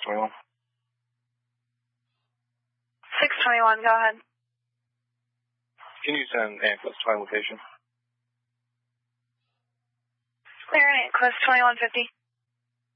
621. 621, go ahead. Can you send Anquest to my location? Clear in Anquest 2150.